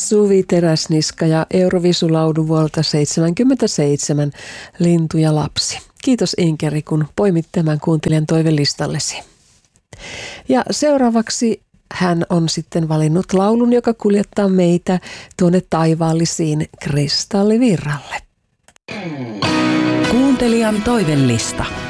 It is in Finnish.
Suvi Teräsniska ja Euroviisulaulu vuodelta 1977, Lintu ja lapsi. Kiitos Inkeri, kun poimit tämän kuuntelijan toivelistallesi. Ja seuraavaksi hän on sitten valinnut laulun, joka kuljettaa meitä tuonne taivaallisiin kristallivirralle. Kuuntelijan toivelista.